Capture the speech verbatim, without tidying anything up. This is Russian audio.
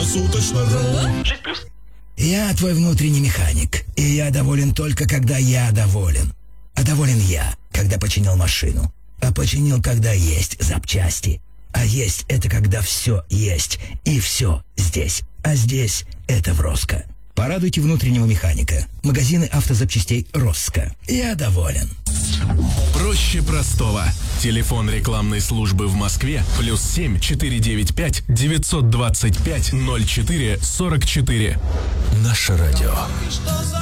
Круглосуточно.ру. Я твой внутренний механик, и я доволен только, когда я доволен. А доволен я, когда починил машину. А починил, когда есть запчасти. А есть — это когда все есть, и все здесь. А здесь — это в Роско. Порадуйте внутреннего механика. Магазины автозапчастей Роско. Я доволен. Проще простого. Телефон рекламной службы в Москве плюс семь четыре девять пять девятьсот двадцать пять ноль четыре сорок четыре. Наше радио.